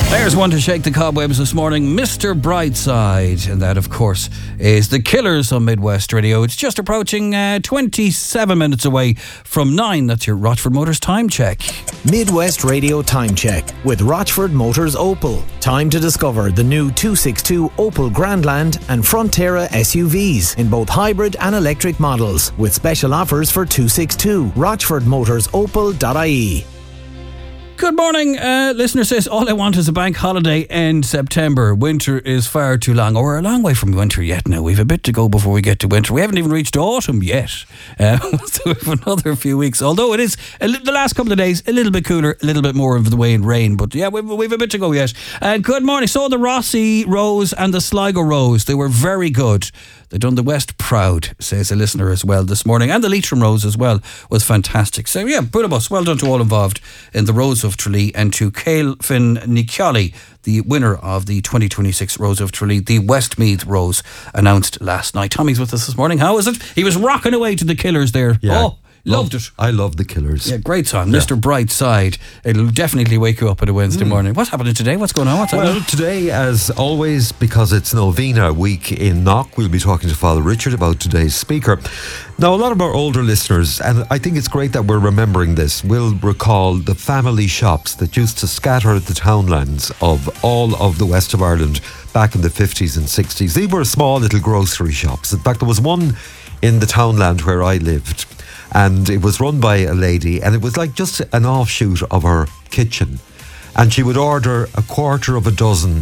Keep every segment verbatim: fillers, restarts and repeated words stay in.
There's one to shake the cobwebs this morning, Mister Brightside. And that, of course, is The Killers on Midwest Radio. It's just approaching uh, twenty-seven minutes away from nine. That's your Rochford Motors time check. Midwest Radio time check with Rochford Motors Opel. Time to discover the new two sixty-two Opel Grandland and Frontera S U Vs in both hybrid and electric models with special offers for two sixty-two. rochford motors opel dot I E. Good morning. Uh, listener says, all I want is a bank holiday end September. Winter is far too long. Oh, we're a long way from winter yet now. We've a bit to go before we get to winter. We haven't even reached autumn yet. Uh, so we have another few weeks. Although it is, a li- the last couple of days, a little bit cooler, a little bit more of the way in rain. But yeah, we've, we've a bit to go yet. Uh, good morning. So the Rossi Rose and the Sligo Rose, they were very good. They done the West proud, says a listener as well this morning. And the Leitrim Rose as well was fantastic. So yeah, Budabus, well done to all involved in the Rose of Tralee, and to Cailfin Niccioli, the winner of the twenty twenty-six Rose of Tralee, the Westmeath Rose, announced last night. Tommy's with us this morning. How is it? He was rocking away to the Killers there. Yeah. Oh, loved it. I love the Killers. Yeah, great song. Yeah. Mister Brightside. It'll definitely wake you up on a Wednesday Mm. morning. What's happening today? What's going on? What's Well, happening? today, as always, because it's Novena week in Knock, we'll be talking to Father Richard about today's speaker. Now, a lot of our older listeners, and I think it's great that we're remembering this, will recall the family shops that used to scatter the townlands of all of the west of Ireland back in the fifties and sixties. These were small little grocery shops. In fact, there was one in the townland where I lived, and it was run by a lady, and it was like just an offshoot of her kitchen, and she would order a quarter of a dozen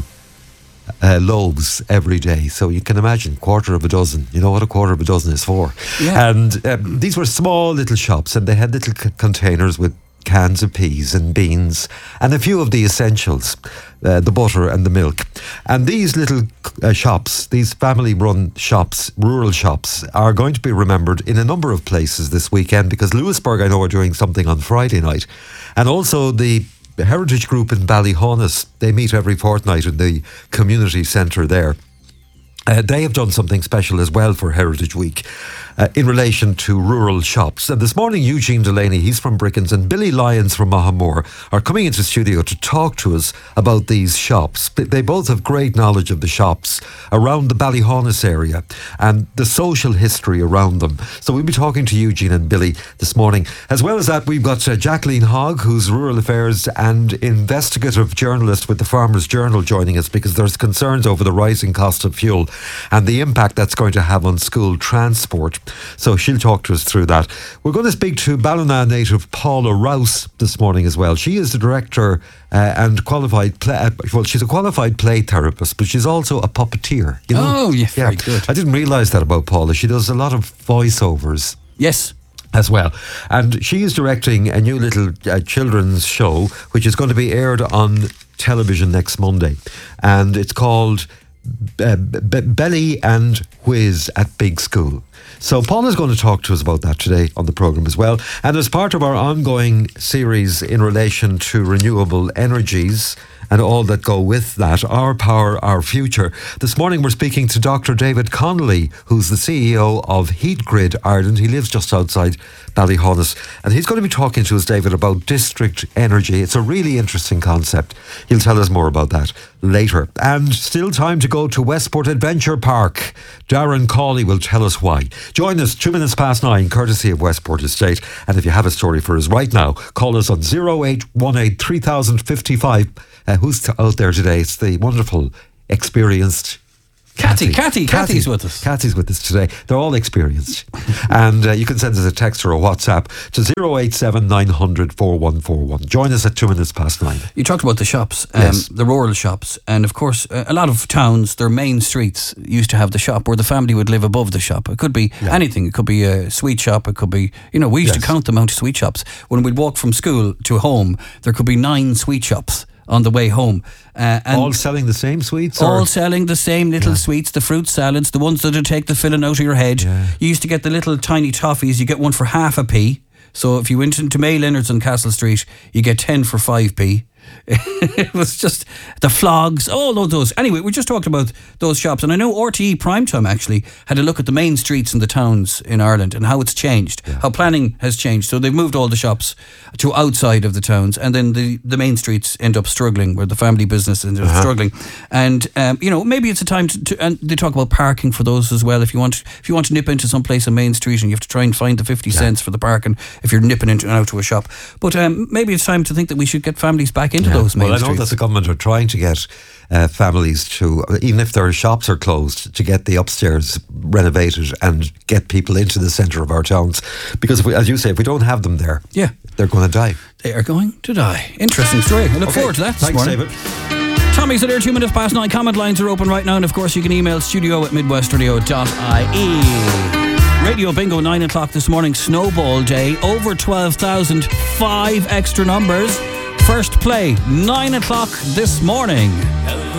uh, loaves every day. So you can imagine, quarter of a dozen. You know what a quarter of a dozen is for. Yeah. And um, these were small little shops, and they had little c- containers with cans of peas and beans and a few of the essentials, uh, the butter and the milk. And these little uh, shops, these family-run shops, rural shops, are going to be remembered in a number of places this weekend, because Lewisburg, I know, are doing something on Friday night. And also the Heritage Group in Ballyhonus, they meet every fortnight in the community centre there. Uh, they have done something special as well for Heritage Week uh, in relation to rural shops. And this morning, Eugene Delaney, he's from Brickens, and Billy Lyons from Mahamore are coming into studio to talk to us about these shops. They both have great knowledge of the shops around the Ballyhonus area and the social history around them. So we'll be talking to Eugene and Billy this morning. As well as that, we've got uh, Jacqueline Hogg, who's rural affairs and investigative journalist with the Farmers Journal, joining us, because there's concerns over the rising cost of fuel and the impact that's going to have on school transport. So she'll talk to us through that. We're going to speak to Ballina native Paula Rouse this morning as well. She is the director uh, and qualified play, uh, well, she's a qualified play therapist, but she's also a puppeteer. You know? Oh, yeah, very good. I didn't realise that about Paula. She does a lot of voiceovers. Yes. As well. And she is directing a new little uh, children's show, which is going to be aired on television next Monday. And it's called Uh, B- Belly and Whiz at Big School. So Paula's going to talk to us about that today on the programme as well. And as part of our ongoing series in relation to renewable energies and all that go with that, Our Power, Our Future. This morning we're speaking to Doctor David Connolly, who's the C E O of HeatGrid Ireland. He lives just outside Ballyhonus, and he's going to be talking to us, David, about district energy. It's a really interesting concept. He'll tell us more about that later. And still time to go to Westport Adventure Park. Darren Cawley will tell us why. Join us two minutes past nine, courtesy of Westport Estate. And if you have a story for us right now, call us on oh eight one eight, three thousand fifty-five. Uh, who's t- out there today? It's the wonderful, experienced Cathy, Cathy, Cathy's with us. Cathy's with us today. They're all experienced. And uh, you can send us a text or a WhatsApp to oh eight seven, nine hundred, four one four one. Join us at two minutes past nine. You talked about the shops, um, Yes. the rural shops, and of course, uh, a lot of towns, their main streets used to have the shop where the family would live above the shop. It could be Yeah. anything. It could be a sweet shop. It could be, you know, we used Yes. to count the amount of sweet shops. When we'd walk from school to home, there could be nine sweet shops on the way home. Uh, and All selling the same sweets? all or? selling the same little Yeah. sweets, the fruit salads, the ones that would take the filling out of your head. Yeah. You used to get the little tiny toffees. You get one for half a p. So if you went into May Leonard's on Castle Street, you get ten for five p. It was just the flogs, all of those. Anyway, we just talked about those shops, and I know R T E Primetime actually had a look at the main streets in the towns in Ireland and how it's changed, yeah. how planning has changed. So they've moved all the shops to outside of the towns, and then the, the main streets end up struggling, where the family business ends up uh-huh. struggling. And um, you know, maybe it's a time to, to, and they talk about parking for those as well. If you want, if you want to nip into some place on Main Street and you have to try and find the fifty yeah. cents for the parking if you're nipping into and out to a shop. But um, maybe it's time to think that we should get families back into yeah. those main well, I know streets. that the government are trying to get uh, families to, even if their shops are closed, to get the upstairs renovated and get people into the centre of our towns. Because, if we, as you say, if we don't have them there, yeah. they're going to die. They are going to die. Interesting story. I look okay. forward to that this Thanks, morning. David. Tommy's at there, two minutes past nine. Comment lines are open right now, and of course you can email studio at midwestradio dot I E. Radio Bingo, nine o'clock this morning, Snowball Day, over twelve thousand, five extra numbers. First play, nine o'clock this morning.